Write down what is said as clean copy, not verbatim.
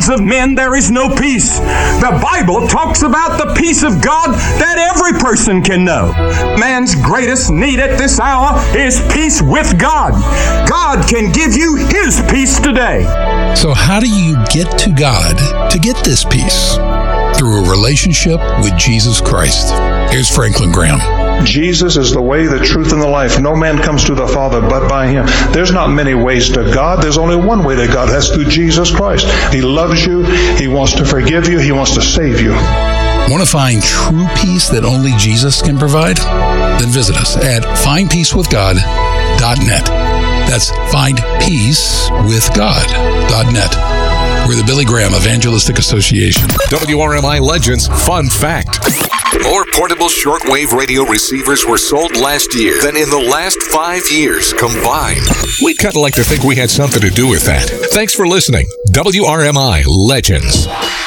needs of men, there is no peace. The Bible talks about the peace of God that every person can know. Man's greatest need at this hour is peace with God. God can give you His peace today. So how do you get to God to get this peace? Through a relationship with Jesus Christ. Here's Franklin Graham. Jesus is the way, the truth, and the life. No man comes to the Father but by Him. There's not many ways to God. There's only one way to God. That's through Jesus Christ. He loves you. He wants to forgive you. He wants to save you. Want to find true peace that only Jesus can provide? Then visit us at findpeacewithgod.net. That's findpeacewithgod.net. We're the Billy Graham Evangelistic Association. WRMI Legends Fun Fact. More portable shortwave radio receivers were sold last year than in the last 5 years combined. We'd kind of like to think we had something to do with that. Thanks for listening. WRMI Legends.